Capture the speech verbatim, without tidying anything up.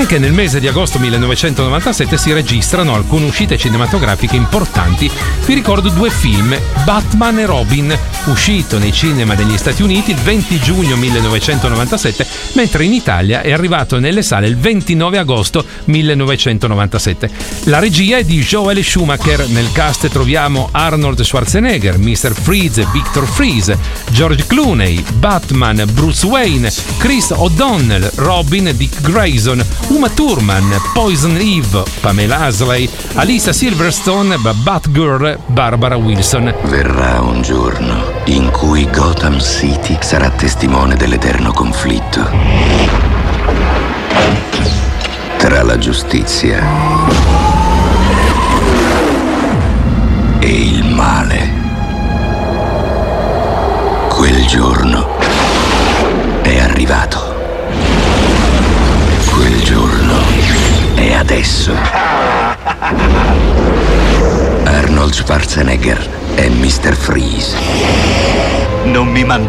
Anche nel mese di agosto millenovecentonovantasette si registrano alcune uscite cinematografiche importanti. Vi ricordo due film: Batman e Robin, uscito nei cinema degli Stati Uniti il venti giugno millenovecentonovantasette, mentre in Italia è arrivato nelle sale il ventinove agosto millenovecentonovantasette. La regia è di Joel Schumacher. Nel cast troviamo Arnold Schwarzenegger, mister Freeze, Victor Freeze, George Clooney, Batman, Bruce Wayne, Chris O'Donnell, Robin, Dick Grayson, Uma Thurman, Poison Ivy, Pamela Asley, Alyssa Silverstone, Batgirl, Barbara Wilson. Verrà un giorno in cui Gotham City sarà testimone dell'eterno conflitto tra la giustizia e il male. Quel giorno è arrivato. Quel giorno è adesso. Arnold Schwarzenegger è mister Freeze. Non mi mancherà.